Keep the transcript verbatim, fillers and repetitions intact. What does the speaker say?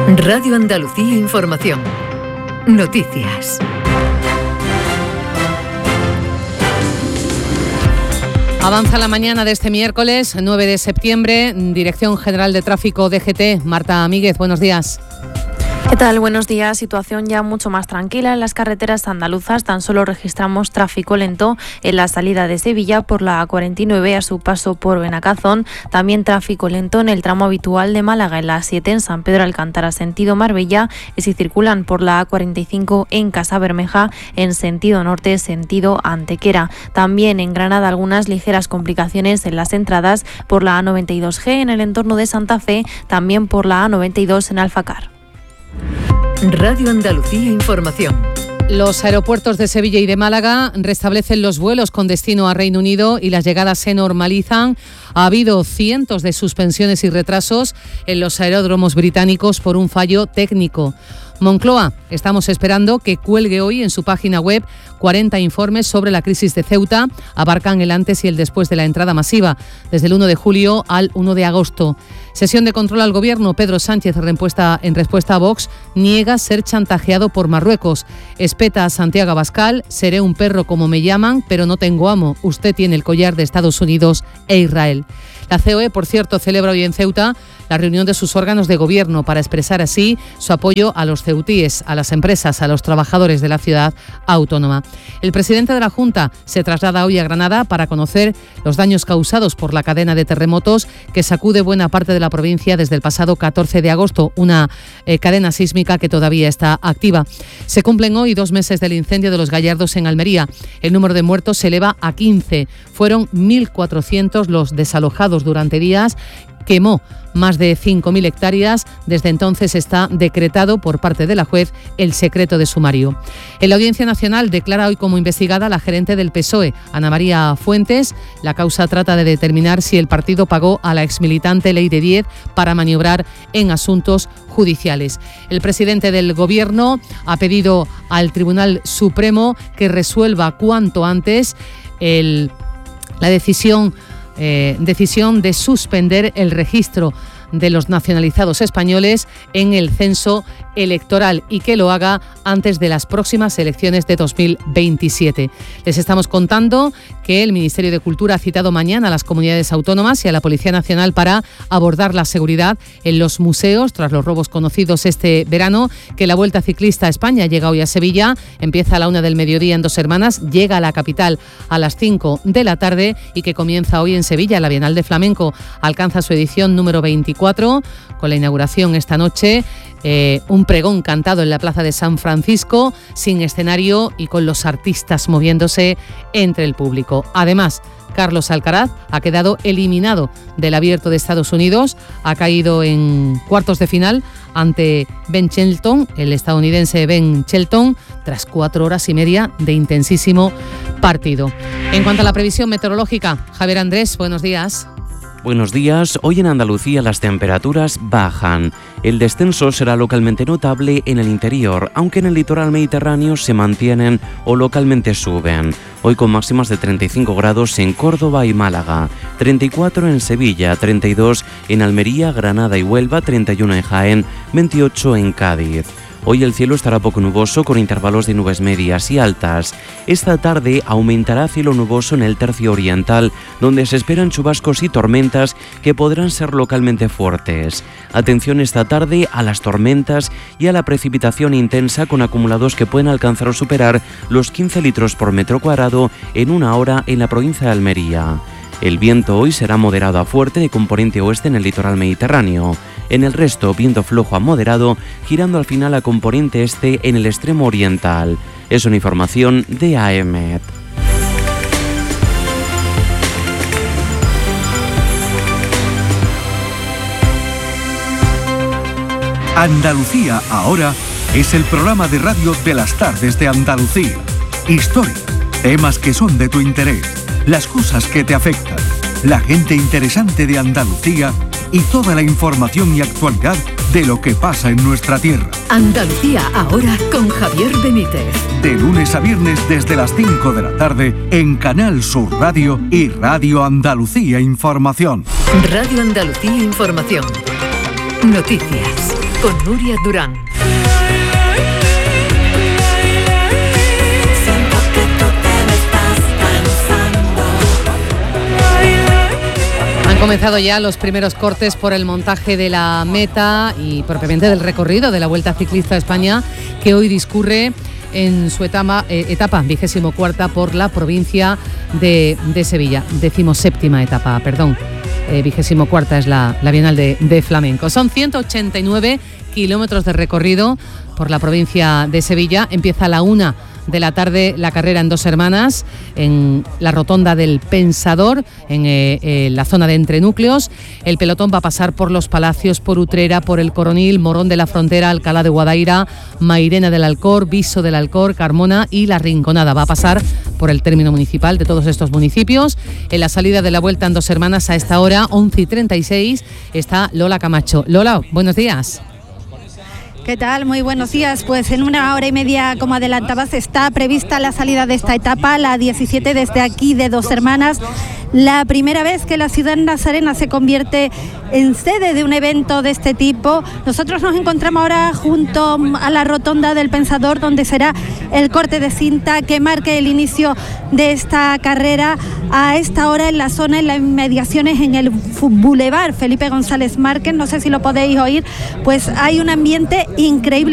Radio Andalucía Información. Noticias. Avanza la mañana de este miércoles, nueve de septiembre. Dirección General de Tráfico D G T, Marta Míguez, buenos días. ¿Qué tal? Buenos días. Situación ya mucho más tranquila en las carreteras andaluzas. Tan solo registramos tráfico lento en la salida de Sevilla por la A cuarenta y nueve a su paso por Benacazón. También tráfico lento en el tramo habitual de Málaga en la A siete en San Pedro Alcántara sentido Marbella y si circulan por la A cuarenta y cinco en Casabermeja en sentido norte sentido Antequera. También en Granada algunas ligeras complicaciones en las entradas por la A noventa y dos G en el entorno de Santa Fe, también por la A noventa y dos en Alfacar. Radio Andalucía Información. Los aeropuertos de Sevilla y de Málaga restablecen los vuelos con destino a Reino Unido y las llegadas se normalizan. Ha habido cientos de suspensiones y retrasos en los aeródromos británicos por un fallo técnico. Moncloa, estamos esperando que cuelgue hoy en su página web cuarenta informes sobre la crisis de Ceuta. Abarcan el antes y el después de la entrada masiva, desde el uno de julio al uno de agosto. Sesión de control al Gobierno. Pedro Sánchez, en respuesta, en respuesta a Vox, niega ser chantajeado por Marruecos. Espeta a Santiago Abascal: seré un perro como me llaman, pero no tengo amo. Usted tiene el collar de Estados Unidos e Israel. La C O E, por cierto, celebra hoy en Ceuta la reunión de sus órganos de gobierno para expresar así su apoyo a los ceutíes, a las empresas, a los trabajadores de la ciudad autónoma. El presidente de la Junta se traslada hoy a Granada para conocer los daños causados por la cadena de terremotos que sacude buena parte de la provincia desde el pasado catorce de agosto, una eh, cadena sísmica que todavía está activa. Se cumplen hoy dos meses del incendio de los Gallardos en Almería. El número de muertos se eleva a quince. Fueron mil cuatrocientos los desalojados durante días. Quemó más de cinco mil hectáreas. Desde entonces está decretado por parte de la juez el secreto de sumario. En la Audiencia Nacional declara hoy como investigada la gerente del P S O E, Ana María Fuentes. La causa trata de determinar si el partido pagó a la exmilitante Ley de diez para maniobrar en asuntos judiciales. El presidente del Gobierno ha pedido al Tribunal Supremo que resuelva cuanto antes el, la decisión Eh, decisión de suspender el registro de los nacionalizados españoles en el censo electoral y que lo haga antes de las próximas elecciones de dos mil veintisiete. Les estamos contando que el Ministerio de Cultura ha citado mañana a las comunidades autónomas y a la Policía Nacional para abordar la seguridad en los museos tras los robos conocidos este verano, que la Vuelta Ciclista a España llega hoy a Sevilla, empieza a la una del mediodía en Dos Hermanas, llega a la capital a las cinco de la tarde y que comienza hoy en Sevilla. La Bienal de Flamenco alcanza su edición número veinticuatro con la inauguración esta noche. Eh, un pregón cantado en la Plaza de San Francisco, sin escenario y con los artistas moviéndose entre el público. Además, Carlos Alcaraz ha quedado eliminado del Abierto de Estados Unidos, ha caído en cuartos de final ante Ben Shelton, el estadounidense Ben Shelton, tras cuatro horas y media de intensísimo partido. En cuanto a la previsión meteorológica, Javier Andrés, buenos días. Buenos días. Hoy en Andalucía las temperaturas bajan. El descenso será localmente notable en el interior, aunque en el litoral mediterráneo se mantienen o localmente suben. Hoy con máximas de treinta y cinco grados en Córdoba y Málaga, treinta y cuatro en Sevilla, treinta y dos en Almería, Granada y Huelva, treinta y uno en Jaén, veintiocho en Cádiz. Hoy el cielo estará poco nuboso con intervalos de nubes medias y altas. Esta tarde aumentará cielo nuboso en el tercio oriental, donde se esperan chubascos y tormentas que podrán ser localmente fuertes. Atención esta tarde a las tormentas y a la precipitación intensa con acumulados que pueden alcanzar o superar los quince litros por metro cuadrado en una hora en la provincia de Almería. El viento hoy será moderado a fuerte de componente oeste en el litoral mediterráneo. En el resto, viento flojo a moderado, girando al final a componente este en el extremo oriental. Es una información de A E M E T. Andalucía ahora es el programa de radio de las tardes de Andalucía. Historia, temas que son de tu interés, las cosas que te afectan, la gente interesante de Andalucía y toda la información y actualidad de lo que pasa en nuestra tierra. Andalucía ahora con Javier Benítez. De lunes a viernes desde las cinco de la tarde en Canal Sur Radio y Radio Andalucía Información. Radio Andalucía Información. Noticias. con Nuria Durán. Han comenzado ya los primeros cortes por el montaje de la meta y propiamente del recorrido de la Vuelta Ciclista a España, que hoy discurre en su etapa, eh, etapa vigésimo cuarta por la provincia de, de Sevilla. Decimoséptima etapa, perdón. Eh, vigésimo cuarta es la, la Bienal de, de Flamenco. Son ciento ochenta y nueve kilómetros de recorrido por la provincia de Sevilla. Empieza a la una de la tarde la carrera en Dos Hermanas, en la rotonda del Pensador, en eh, eh, la zona de entrenúcleos. El pelotón va a pasar por Los Palacios, por Utrera, por El Coronil, Morón de la Frontera, Alcalá de Guadaira, Mairena del Alcor, Viso del Alcor, Carmona y La Rinconada. Va a pasar por el término municipal de todos estos municipios. En la salida de la Vuelta en Dos Hermanas a esta hora, once y treinta y seis, está Lola Camacho. Lola, buenos días. ¿Qué tal? Muy buenos días. Pues en una hora y media, como adelantabas, está prevista la salida de esta etapa, la diecisiete desde aquí de Dos Hermanas. La primera vez que la ciudad nazarena se convierte en sede de un evento de este tipo. Nosotros nos encontramos ahora junto a la rotonda del Pensador, donde será el corte de cinta que marque el inicio de esta carrera. A esta hora en la zona, en las inmediaciones, en el Boulevard Felipe González Márquez, no sé si lo podéis oír, pues hay un ambiente increíble.